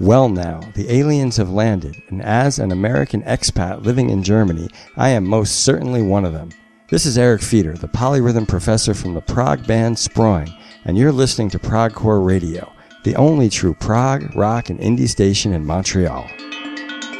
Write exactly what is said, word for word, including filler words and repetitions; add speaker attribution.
Speaker 1: Well now, the aliens have landed, and as an American expat living in Germany, I am most certainly one of them. This is Eric Feeder, the polyrhythm professor from the prog band Sproing, and you're listening to ProgCore Radio, the only true prog, rock, and indie station in Montreal.